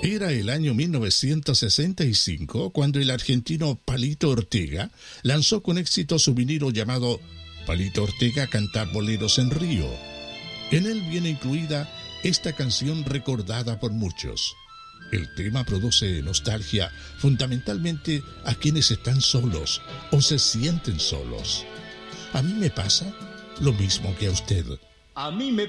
Era el año 1965 cuando el argentino Palito Ortega lanzó con éxito su vinilo llamado Palito Ortega canta boleros en Río. En él viene incluida esta canción recordada por muchos. El tema produce nostalgia fundamentalmente a quienes están solos o se sienten solos. A mí me pasa lo mismo que a usted. A mí me